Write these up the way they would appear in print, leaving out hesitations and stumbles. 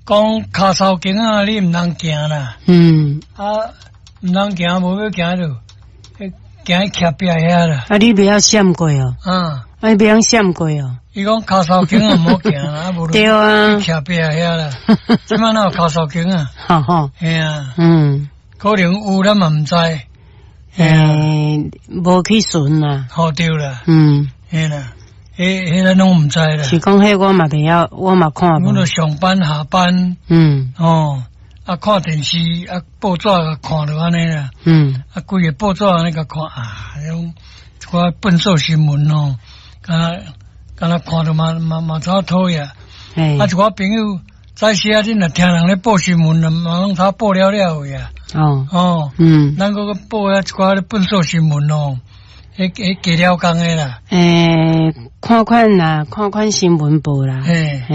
讲骹草径啊，你唔通行啦。唔通行，无要行就，行去徛壁遐啦。 你不要闪过哦。你不要闪过哦。 伊讲骹草径啊，唔好行啦，无对啊， 徛壁遐啦。即摆哪有骹草径啊？嘿啊。可能有咱嘛唔知。 无去巡啦。 好对啦。嘿啦。迄咱拢唔知啦。 是讲迄我嘛袂晓，我嘛看无。 我著上班下班。看电视报纸看着安尼啦。规个报纸安尼甲看种一寡笨手新闻哦，敢若看着嘛差讨厌。一寡朋友早时啊，恁若听人咧报新闻，嘛拢差报了话啊。咱个报一寡笨手新闻哦。加了工诶啦， 看看新闻报啦，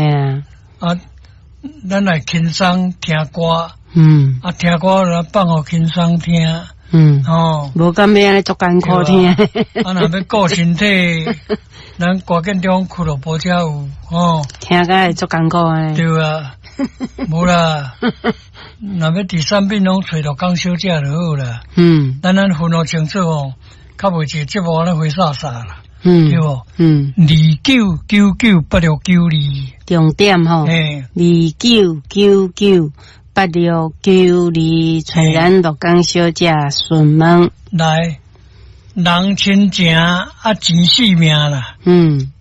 咱来轻松听歌，听歌来放互轻松听， 无敢要安尼足艰苦听， 若要顾身体，咱赶紧中俱乐部才有， 听甲会足艰苦诶， 对啊，无啦，若要第三品拢找到讲小姐就好啦，咱分好清楚哦。较袂一个节目咧回煞煞啦，对无？29998692， 重点吼，29998692，找咱鹿港小姐询问。 来，人亲情钱死命啦。